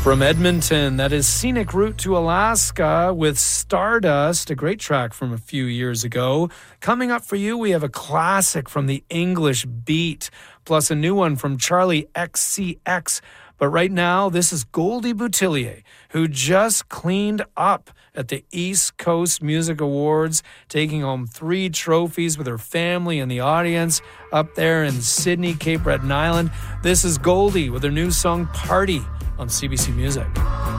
From Edmonton, that is Scenic Route to Alaska with Stardust, a great track from a few years ago. Coming up for you, we have a classic from the English Beat, plus a new one from Charlie XCX. But right now, this is Goldie Boutillier, who just cleaned up at the East Coast Music Awards, taking home 3 trophies with her family and the audience up there in Sydney, Cape Breton Island. This is Goldie with her new song, Party, on CBC Music.